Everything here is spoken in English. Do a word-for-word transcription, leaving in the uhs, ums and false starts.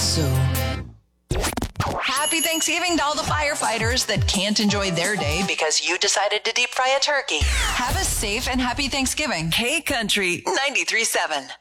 so. Happy Thanksgiving to all the firefighters that can't enjoy their day because you decided to deep fry a turkey. Have a safe and happy Thanksgiving. K Country ninety-three point seven.